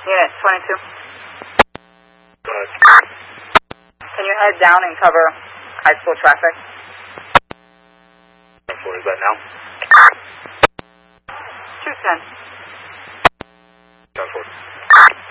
Unit 22. Go ahead. Can you head down and cover high school traffic? 4, is that now? 210. 10-4.